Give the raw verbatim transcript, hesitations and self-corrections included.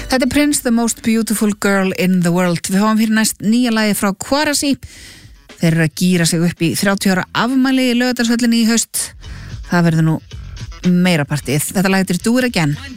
Þetta er Prince, The Most Beautiful Girl in the World. Við fáum fyrir næst nýja lagi frá Kvarasi. Þeir eru að gíra sig upp í þrjátíu ára afmæli í Laugardalshöllinni í haust. Það verður nú meira partíð. Þetta lag heitir Do It Again.